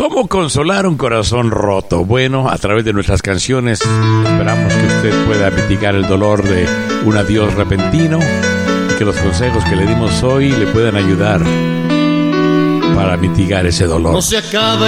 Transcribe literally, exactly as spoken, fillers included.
¿Cómo consolar un corazón roto? Bueno, a través de nuestras canciones esperamos que usted pueda mitigar el dolor de un adiós repentino y que los consejos que le dimos hoy le puedan ayudar para mitigar ese dolor. No se acaba